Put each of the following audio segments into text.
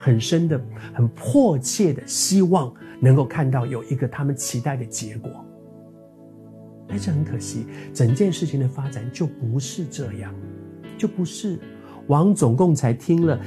很深的、很迫切的希望能够看到有一个他们期待的结果。但是很可惜，整件事情的发展就不是这样，就不是。王总共才听了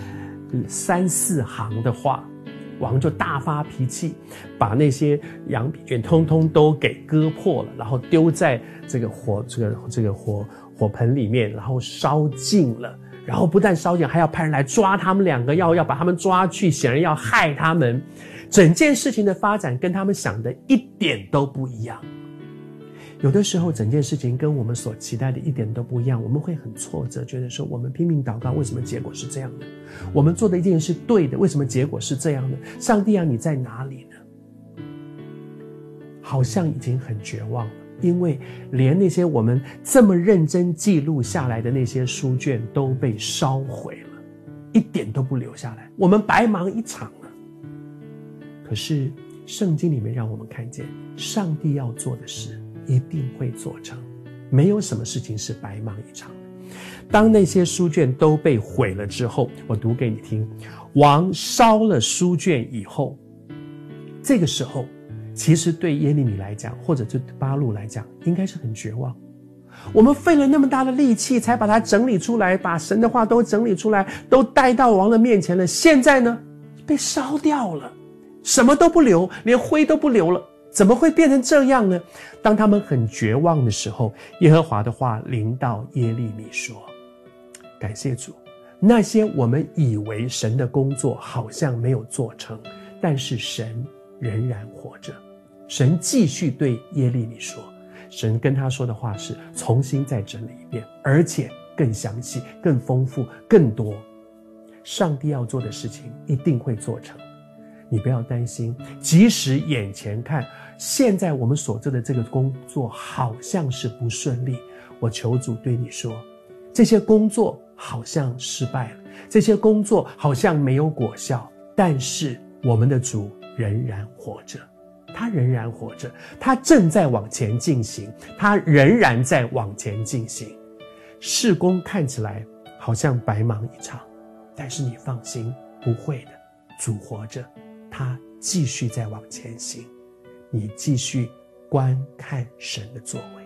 3、4行的话，王就大发脾气，把那些羊皮卷通通都给割破了，然后丢在这个火盆里面，然后烧尽了。然后不但烧尽，还要派人来抓他们2个，要把他们抓去，显然要害他们。整件事情的发展跟他们想的一点都不一样。有的时候整件事情跟我们所期待的一点都不一样，我们会很挫折，觉得说我们拼命祷告，为什么结果是这样的？我们做的一件事对的，为什么结果是这样的？上帝啊，你在哪里呢？好像已经很绝望了，因为连那些我们这么认真记录下来的那些书卷都被烧毁了，一点都不留下来，我们白忙一场了。可是圣经里面让我们看见，上帝要做的事一定会做成，没有什么事情是白忙一场的。当那些书卷都被毁了之后，我读给你听，王烧了书卷以后，这个时候其实对耶利米来讲，或者对巴录来讲，应该是很绝望。我们费了那么大的力气才把它整理出来，把神的话都整理出来，都带到王的面前了，现在呢被烧掉了，什么都不留，连灰都不留了，怎么会变成这样呢？当他们很绝望的时候，耶和华的话临到耶利米说，感谢主，那些我们以为神的工作好像没有做成，但是神仍然活着。神继续对耶利米说，神跟他说的话是重新再整理一遍，而且更详细、更丰富、更多。上帝要做的事情一定会做成，你不要担心。即使眼前看现在我们所做的这个工作好像是不顺利，我求主对你说，这些工作好像失败了，这些工作好像没有果效，但是我们的主仍然活着，他仍然活着，他正在往前进行，他仍然在往前进行。事工看起来好像白忙一场，但是你放心，不会的，主活着，他继续在往前行，你继续观看神的作为。